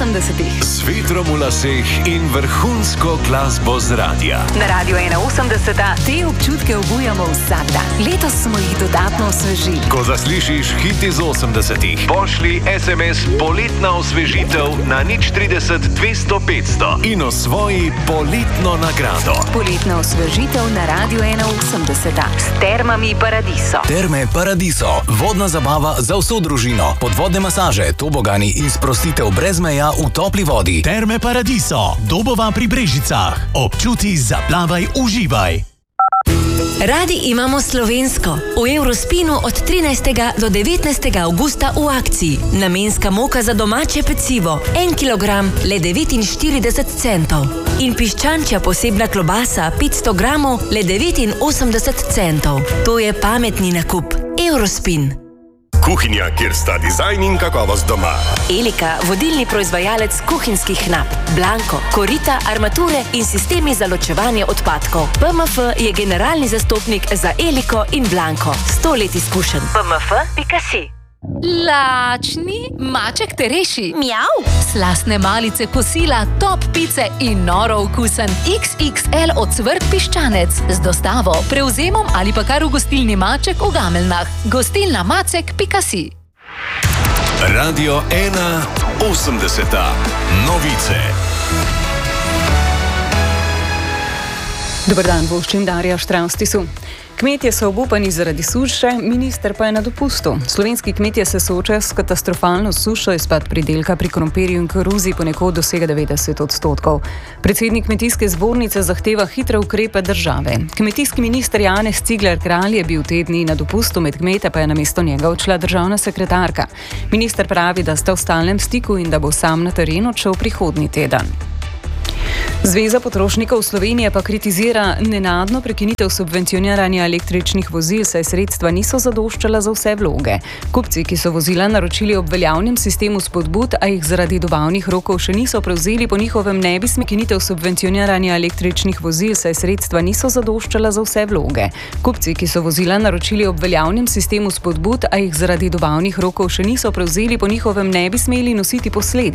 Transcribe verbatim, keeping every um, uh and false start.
osemdesetih. S vetrom v laseh in vrhunsko glasbo z radia. Na Radiu ena osemdeset te občutke obujamo vsak dan. Letos smo jih dodatno osvežili. Ko zaslišiš hit iz osemdesetih, pošli es em es poletna osvežitev na nič trideset dvesto petsto in osvoji poletno nagrado. Poletna osvežitev na Radiu ena osemdeset s Termami Paradiso. Terme Paradiso. Vodna zabava za vso družino. Podvodne masaže, tobogani in sprostitev brez meja v topli vodi. Terme Paradiso. Dobova pri Brežicah. Občuti, zaplavaj, uživaj. Radi imamo slovensko. V Eurospinu od trinajstega do devetnajstega avgusta v akciji. Namenska moka za domače pecivo. En kilogram, le devetinštirideset centov. In piščančja posebna klobasa, petsto gramov, le devetinosemdeset centov. To je pametni nakup. Eurospin. Kuhinja, kjer sta dizajn in kakovost doma. Elika, vodilni proizvajalec kuhinjskih knap. Blanko, korita, armature in sistemi za ločevanje odpadkov. P M F je generalni zastopnik za Eliko in Blanko. Sto let izkušenj. P M F pika si. Lačni, maček te reši. Mjav. Slastne malice kosila, top pice in noro okusen iks iks el ocvrt piščanec. Z dostavo, prevzemom ali pa kar v gostilni Maček v Gameljnah. Gostilna macek pika si. Radio ena osemdeset. Novice. Dobar dan, voščim Darja Štravstisu. Kmetje so obupani zaradi suše, minister pa je na dopustu. Slovenski kmetje se soočajo s katastrofalno sušo, izpad pridelka pri krompirju in koruzi ponekod dosega devetdeset odstotkov. Predsednik Kmetijske zbornice zahteva hitre ukrepe države. Kmetijski minister Janez Cigler Kralj je bil te dni na dopustu, med kmete pa je namesto njega odšla državna sekretarka. Minister pravi, da sta v stalnem stiku in da bo sam na teren odšel prihodnji teden. Zveza potrošnikov Slovenije pa kritizira nenadno prekinitev subvencioniranja električnih vozil, saj sredstva niso zadoščala za vse vloge. Kupci, ki so vozila naročili ob veljavnem sistemu spodbud, a jih zaradi dobavnih rokov še niso prevzeli, po njihovem ne bi smela prekinitev subvencioniranja električnih vozil, saj sredstva niso zadoščala za vse vloge. Kupci, ki so vozila naročili ob veljavnem sistemu spodbud, a jih zaradi dobavnih rokov še niso prevzeli, po njihovem ne bi smeli nositi posledic.